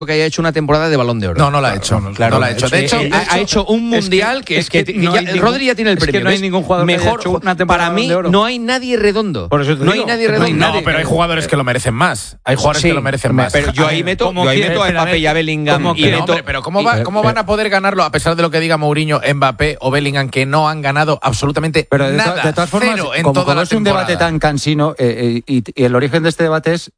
que haya hecho una temporada de Balón de Oro. No la ha hecho. Claro, no la ha hecho. De hecho, ha hecho un mundial Rodri ya tiene el premio. Es que no hay ningún jugador mejor, que haya hecho una temporada para mí de Oro. No hay nadie redondo. Por eso te no digo, hay nadie redondo. No, pero hay jugadores que lo merecen más. Hay jugadores que lo merecen más. Pero yo ahí meto a Mbappé y a Bellingham. Pero ¿cómo van a poder ganarlo a pesar de lo que diga Mourinho, Mbappé o Bellingham, que no han ganado absolutamente nada? De todas formas, cero en como toda la es un temporada. debate tan cansino y el origen de este debate es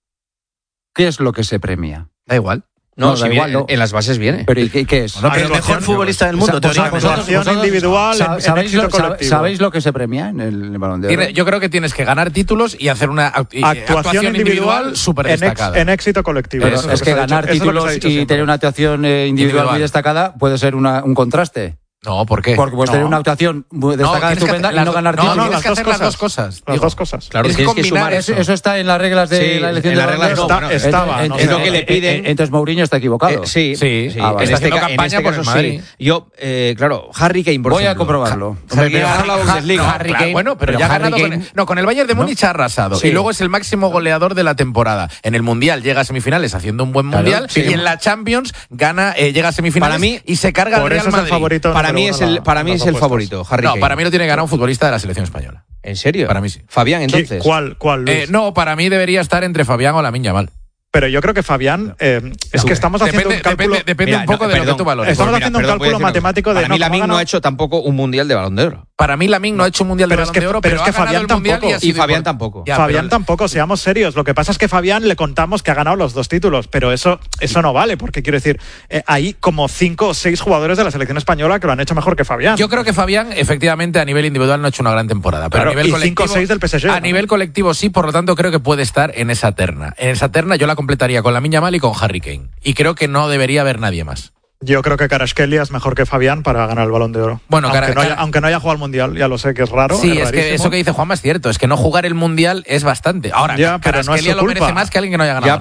¿qué es lo que se premia? Da igual. No, da igual, no. En las bases viene. Pero ¿y qué es? Bueno, pero el mejor futbolista del mundo, teóricamente. Actuación individual en éxito colectivo. ¿Sabéis lo que se premia en el Balón de Oro? Yo creo que tienes que ganar títulos y hacer una actuación individual súper destacada. En éxito colectivo. Pero es que ganar títulos y tener una actuación individual muy destacada puede ser un contraste. No, ¿por qué? Porque puedes tener una actuación destacada, estupenda, y no ganar títulos. No, tienes que hacer las dos cosas. Las dos cosas. Claro, tienes que combinar eso está en las reglas de la elección de las reglas estaba. Es lo que le piden. Entonces Mourinho está equivocado. Sí. Vale. En este caso sí. Yo, claro, Harry Kane, por ejemplo. Voy a comprobarlo. Harry Kane ha ganado la Bundesliga. Harry Kane, bueno, pero ya ha ganado con el Bayern de Múnich ha arrasado. Y luego es el máximo goleador de la temporada. En el Mundial llega a semifinales haciendo un buen Mundial y en la Champions llega a semifinales y se carga al Real Madrid. Para mí es el favorito, Harry Kane. No, para mí lo tiene que ganar un futbolista de la selección española. ¿En serio? Para mí sí. Fabián, entonces. ¿Cuál, Luis? No, para mí debería estar entre Fabián o Lamine Yamal. Pero yo creo que Fabián, es que estamos haciendo un cálculo. Depende un poco de lo que tú valores. Estamos haciendo un cálculo matemático de. Para mí Lamine no ha hecho tampoco un mundial de Balón de Oro. Para mí Lamine no ha hecho un mundial de Balón de Oro, pero es que Fabián tampoco. Y Fabián tampoco. Fabián tampoco, seamos serios. Lo que pasa es que Fabián le contamos que ha ganado los 2 títulos, pero eso no vale, porque quiero decir, hay como 5 o 6 jugadores de la selección española que lo han hecho mejor que Fabián. Yo creo que Fabián, efectivamente, a nivel individual no ha hecho una gran temporada, pero claro, a nivel colectivo, 5 o 6 del PSG. A nivel colectivo sí, por lo tanto creo que puede estar en esa terna. En esa terna yo la completaría con Lamine Yamal y con Harry Kane. Y creo que no debería haber nadie más. Yo creo que Kvaratskhelia es mejor que Fabián para ganar el Balón de Oro. Bueno, aunque no haya jugado al Mundial, ya lo sé que es raro. Sí, es que eso que dice Juanma es cierto, es que no jugar el Mundial es bastante. Ahora, Kvaratskhelia lo merece más que alguien que no haya ganado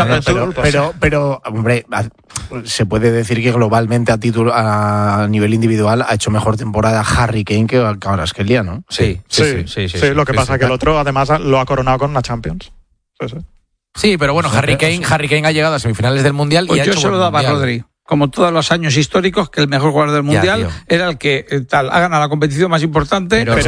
nada. Pero, hombre, se puede decir que globalmente a nivel individual ha hecho mejor temporada Harry Kane que Kvaratskhelia, ¿no? Sí. Lo que pasa es que el otro además lo ha coronado con una Champions. Sí, pero bueno, Harry Kane ha llegado a semifinales del Mundial y ha hecho yo se lo daba a Rodri. Como todos los años históricos, que el mejor jugador del Mundial era el que ha ganado la competición más importante. Rodri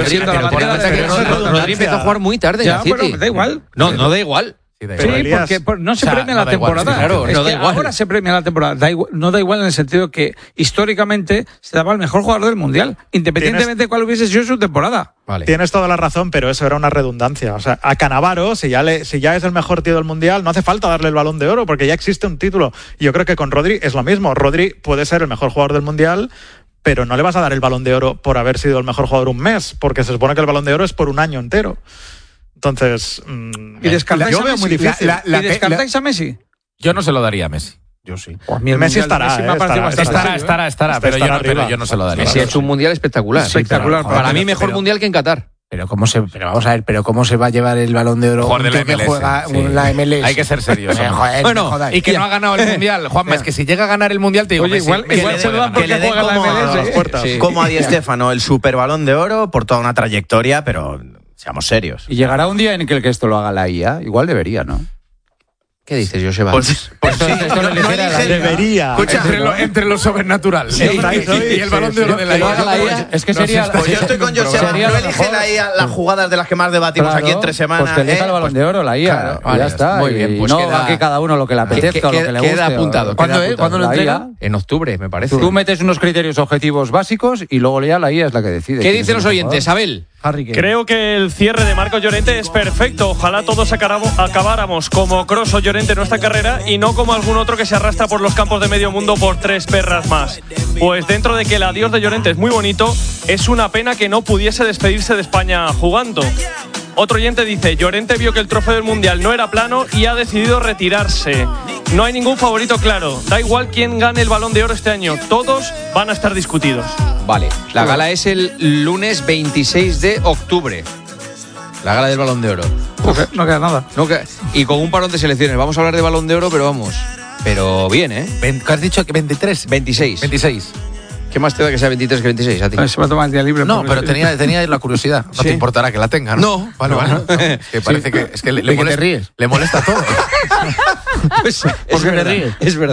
empezó a jugar muy tarde en el City. Bueno, da igual. No da igual. Sí, porque no se premia la temporada. Claro, es no da que igual. Ahora se premia la temporada. No da igual en el sentido que históricamente se daba al mejor jugador del Mundial, independientemente de cuál hubiese sido su temporada. Vale. Tienes toda la razón, pero eso era una redundancia. O sea, a Cannavaro, si ya es el mejor tío del Mundial, no hace falta darle el Balón de Oro porque ya existe un título. Y yo creo que con Rodri es lo mismo. Rodri puede ser el mejor jugador del Mundial, pero no le vas a dar el Balón de Oro por haber sido el mejor jugador un mes, porque se supone que el Balón de Oro es por un año entero. Entonces, ¿y descartáis yo veo muy difícil. ¿Y descartáis a Messi? Yo no se lo daría a Messi. Yo sí. Messi estará. Estará, pero yo no se lo daría. Messi ha hecho un mundial espectacular. Para mí mejor mundial que en Qatar. Pero vamos a ver, ¿cómo se va a llevar el Balón de Oro un tío que juega la MLS? Hay que ser serios. Bueno, y que no ha ganado el Mundial. Juanma, es que si llega a ganar el Mundial te digo, oye, igual se lo dan porque juega la MLS. Como a Di Stéfano, el Super Balón de Oro por toda una trayectoria, pero seamos serios. Y llegará un día en que esto lo haga la IA, igual debería, ¿no? ¿Qué dices, Joseba? Pues sí, debería. Escucha, entre lo sobrenatural y el Balón de Oro de la IA. Es que sería. Pues yo estoy con Joseba. No elige la IA las jugadas de las que más debatimos aquí en 3 semanas. Pues que elija el Balón de Oro, la IA. Ya está. Muy bien, pues no va que cada uno lo que le apetezca o lo que le guste. Queda apuntado. ¿Cuándo lo entrega? En octubre, me parece. Tú metes unos criterios objetivos básicos y luego ya la IA es la que decide. ¿Qué dicen los oyentes, Abel? Creo que el cierre de Marcos Llorente es perfecto. Ojalá todos acabáramos como Kroos o Llorente en nuestra carrera y no como algún otro que se arrastra por los campos de medio mundo por 3 perras más. Pues dentro de que el adiós de Llorente es muy bonito, es una pena que no pudiese despedirse de España jugando. Otro oyente dice, Llorente vio que el trofeo del Mundial no era plano y ha decidido retirarse. No hay ningún favorito claro. Da igual quién gane el Balón de Oro este año. Todos van a estar discutidos. Vale, la gala es el lunes 26 de octubre. La gala del Balón de Oro. No queda nada. Y con un parón de selecciones. Vamos a hablar de Balón de Oro, pero vamos. Pero bien, ¿eh? ¿Qué has dicho? ¿23? 26. ¿Qué más te da que sea 23 que 26 a ti? Se va a tomar el día libre. No, pero tenía la curiosidad. No te importará que la tenga, ¿no? No. Vale. No, que parece que es que le ¿De qué te ríes? le molesta todo. Pues, es verdad, es verdad.